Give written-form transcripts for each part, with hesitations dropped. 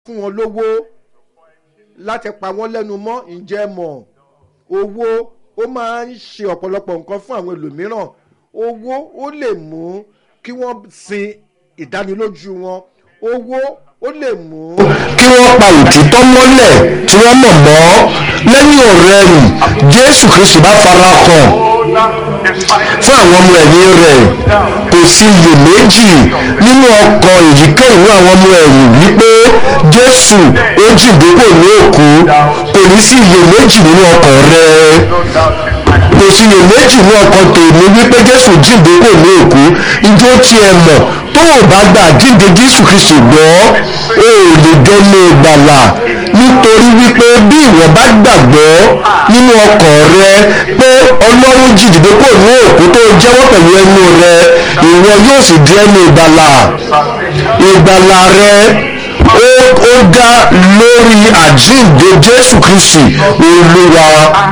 fún wọn lówó láti pa wọ́n lẹ́nu mọ́. ǹjẹ́ mọ̀ owó ó máa ń ṣe ọ̀pọ̀lọpọ̀ nǹkan fún àwọn ẹlòmíràn. owó ó lè mú kí wọ́n sin ìdánilójú wọn. owó ó lè mú kí wọ́n pa òtítọ́ mọ́lẹ̀ tí wọ́n mọ̀ mọ́. lẹ́yìn ọ̀rẹ́yìn Jésù Kristi bá fara hàn fún àwọn ọmọ ẹ̀yìn rẹ̀. kò sí iyèméjì nínú ọkàn èyíkéyìí àwọn ọmọ ẹ̀yìn wípé Jésù ó jíǹde kúrò ní òkú. kò ní sí iyèméjì nínú ọkàn rẹ̀. kò sí iyèméjì nínú ọkàn tèmi wípé Jésù jíǹde kúrò ní òkú. ǹjẹ́ ó tiẹ̀ mọ̀ tó o bá gba àjíǹde Jésù Kristi gbọ́ o ò lè dẹ́nu ìgbàlà. nítorí wípé bí ìwọ bá gbàgbọ́ nínú ọkàn rẹ pé Ọlọ́run jíǹde kúrò ní òkú tó jẹ́wọ́ pẹ̀lú ẹnu rẹ ìwọ yóò sì di ẹnu ìgbàlà. ìgbàlà rẹ ó dá lórí àjíǹde Jésù Kristi Olúwa.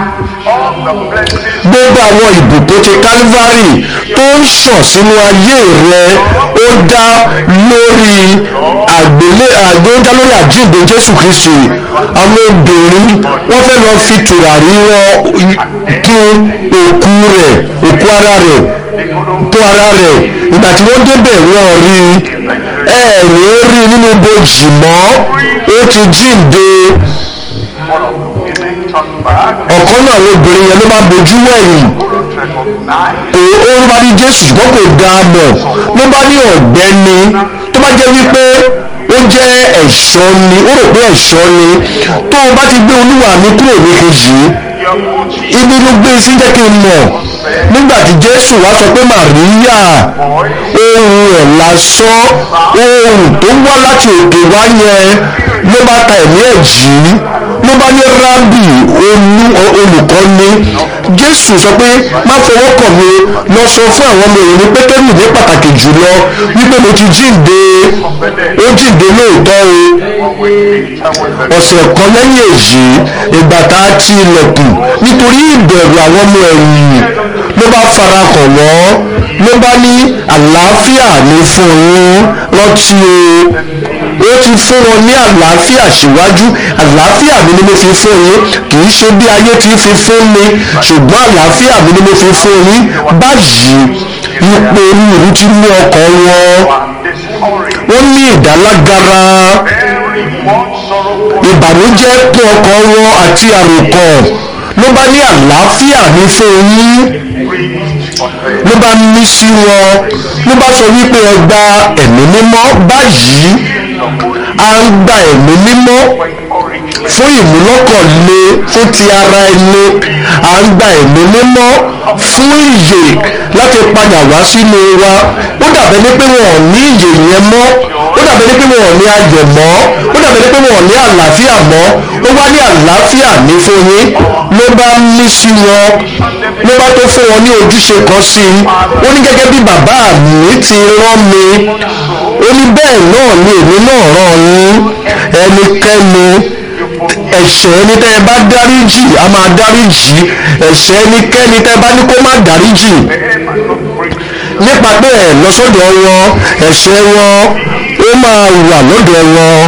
gbogbo àwọn ìbùkún ti Calvary tó ń ṣàn sínú ayé rẹ ó dá lórí àjíǹde Jésù Kristi. àwọn obìnrin wọ́n fẹ́ lọ fi tùràrí wọn kún òkú ara rẹ̀ ìgbà tí wọ́n débẹ̀ wọ́n rí ẹ̀rí rí nínú bojì mọ́ ó ti jíǹde. ọ̀kan náà àwọn obìnrin yẹn ló bá bojú wẹ̀yìn ó bá ní Jésù ṣùgbọ́n kò dá a mọ̀. ló bá ní ọ̀gbẹ́ni tó bá jẹ́ wípé ó jẹ́ ẹ̀ṣọ́ ni ó rò pé ẹ̀ṣọ́ ni tó o bá ti gbé Olúwa mi kúrò ní kejì ibi ló gbé sí jẹ́ kí n mọ̀. nígbà tí Jésù wá sọ pé Màríyà ohùn ẹ̀ lásán ohùn tó wá láti òkè wá yẹn ló bá ta ẹ̀mí ẹ̀ jí. ló bá ní Rábì olùkọ́ni. Jésù sọ pé má fọwọ́ kàn mí lọ sọ fún àwọn ọmọ ìrìn Pétérù ní pàtàkì jùlọ wípé mo ti jíǹde. ó jíǹde lóòótọ́ o. ọ̀sẹ̀ kan lẹ́yìn èyí ìgbà tá a ti ilẹ̀kùn nítorí ìbẹ̀rù àwọn ọmọ ẹ̀yìn ló bá fara hàn wọ́n ló bá ní àlàáfíà ní fún yín. rántí ó ti fún wọn ní àlàáfíà síwájú. àlàáfíà mi ni mo fi fún yín kì í ṣe bí ayé ti fi fún mi ṣùgbọ́n àlàáfíà mi ni mo fi fún yín. báyìí ipò onírúurú ti mú ọkàn wọn. wọ́n ní ìdálágara ìbànújẹ́ kún ọkàn wọn àti àròkàn. ló bá ní àlàáfíà ní fún yín. ló bá mí sí wọn ló bá sọ wípé ẹ gba ẹ̀mí mímọ́. báyìí a ń gba ẹ̀mí mímọ́ fún ìmúlọ́kànlé fún ti ara ẹni. a ń gba ẹ̀mí mímọ́ fún ìyè láti padà wá sínú wa. ó dàbẹ̀ ní pé wọn ò ní ìyè yẹn mọ́. ó dàbẹ̀ ní pé wọn ò ní ayọ̀ mọ́. ó dàbẹ̀ ní pé wọn ò ní àlàáfíà mọ́. ó wá ní àlàáfíà ní fún yín. ló bá mí sí wọn ló bá tó fún wọn ní ojúṣe kan sí i. ó ní gẹ́gẹ́ bí bàbá mi ti rán mi ó ní bẹ́ẹ̀ náà ni èmi náà rán yín. ẹnikẹ́ni ẹ̀ṣẹ̀ ẹni tẹ́ ẹ bá dáríjì a máa dáríjì. ẹ̀ṣẹ̀ ẹnikẹ́ni tẹ́ ẹ bá ní kó má dáríjì nípa pé ẹ lọ sọ́dọ̀ wọn ẹ̀ṣẹ̀ wọn ó máa wà lọ́dọ̀ wọn.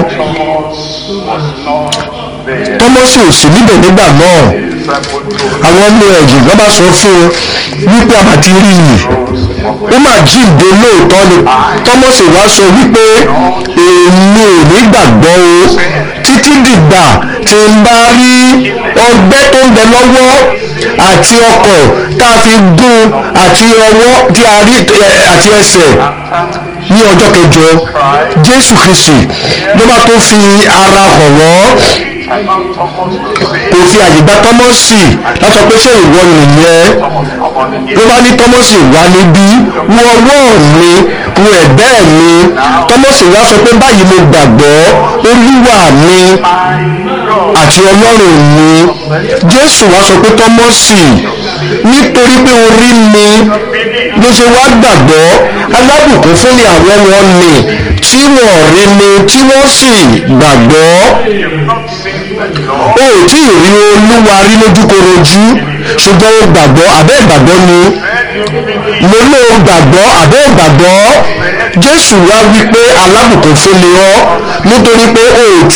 Tọ́mọ́sì ò sí níbẹ̀ nígbà náà. àwọn ọmọ ẹ̀yìn ló bá sọ fún un wípé a máa ti rí i ó máa jíǹde lóòótọ́ ni. Tọ́mọ́sì wá sọ wípé èmi ò ní gbàgbọ́ o títí dìgbà tí n bá rí ọgbẹ́ tó ń bẹ lọ́wọ́ àti ọkọ̀ tá a fi gún àti ọwọ́ tí a rí àti ẹsẹ̀ ní ọjọ́ kẹjọ. Jésù Kristi ló bá tó fi ara hàn wọ́n. kò fi àyè gba Tọ́mọ́sì láti sọ pé ṣé ìwọ nìyẹn. ló bá ní Tọ́mọ́sì wá níbí wo ọwọ́ mi wo ẹ̀gbẹ́ mi. Tọ́mọ́sì wá sọ pé báyìí mo gbàgbọ́ Olúwa mi àti Ọlọ́run mi. Jésù wá sọ pé Tọ́mọ́sì nítorí pé o rí mi ló ṣe wá gbàgbọ́. alábùkún fún ni àwọn wọn ni tí wọ́n rí mi tí wọ́n sì gbàgbọ́. o ò tí ì rí Olúwa rí lójúkorojú ṣùgbọ́n o gbàgbọ́ àbẹ́ ìgbàgbọ́ ni mo ló gbàgbọ́ àbẹ́ ìgbàgbọ́. Jésù wá wí pé alábùkún fún ni ọ́ nítorí pé o ò